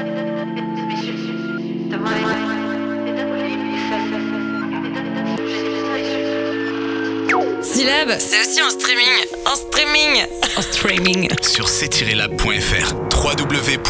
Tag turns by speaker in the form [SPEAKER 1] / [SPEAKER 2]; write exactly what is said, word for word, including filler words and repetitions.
[SPEAKER 1] Syllab, c'est aussi en streaming. En streaming. En streaming.
[SPEAKER 2] Sur c tiret lab point f r, w w w